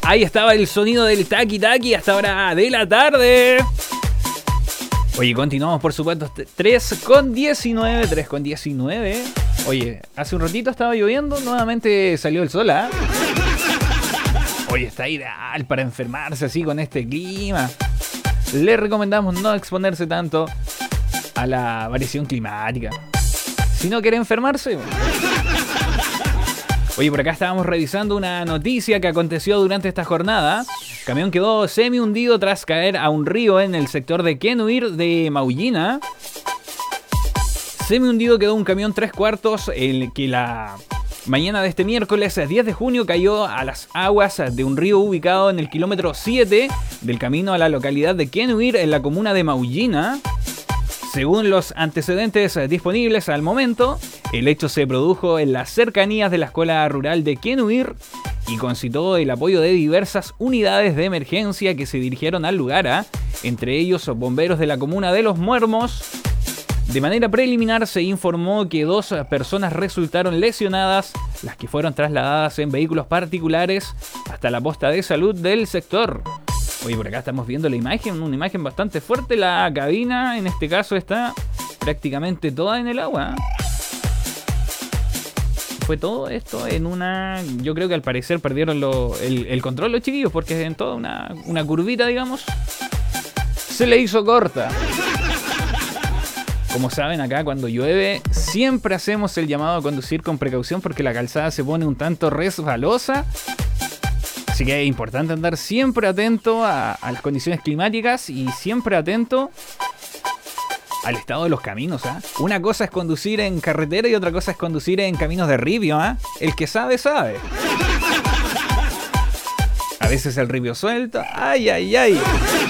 Ahí estaba el sonido del Taki Taki hasta ahora de la tarde. Oye, continuamos por supuesto. 3:19. Oye, hace un ratito estaba lloviendo, nuevamente salió el sol, ¿ah? Oye, está ideal para enfermarse así con este clima. Le recomendamos no exponerse tanto a la variación climática. Si no quiere enfermarse. Oye, por acá estábamos revisando una noticia que aconteció durante esta jornada. Camión quedó semi hundido tras caer a un río en el sector de Quenuir de Maullina. Semi hundido quedó un camión 3/4 el que la mañana de este miércoles 10 de junio cayó a las aguas de un río ubicado en el kilómetro 7 del camino a la localidad de Quenuir en la comuna de Maullina. Según los antecedentes disponibles al momento, el hecho se produjo en las cercanías de la escuela rural de Quenuir y concitó el apoyo de diversas unidades de emergencia que se dirigieron al lugar, entre ellos bomberos de la comuna de Los Muermos. De manera preliminar se informó que 2 personas resultaron lesionadas, las que fueron trasladadas en vehículos particulares hasta la posta de salud del sector. Oye, por acá estamos viendo la imagen, una imagen bastante fuerte. La cabina, en este caso, está prácticamente toda en el agua. Fue todo esto en una... Yo creo que al parecer perdieron el control los chiquillos, porque en toda una curvita, digamos, se le hizo corta. Como saben, acá cuando llueve siempre hacemos el llamado a conducir con precaución porque la calzada se pone un tanto resbalosa. Así que es importante andar siempre atento a las condiciones climáticas y siempre atento al estado de los caminos, ¿ah? Una cosa es conducir en carretera y otra cosa es conducir en caminos de ripio, ¿ah? El que sabe, sabe. A veces el ripio suelto. ¡Ay, ay, ay!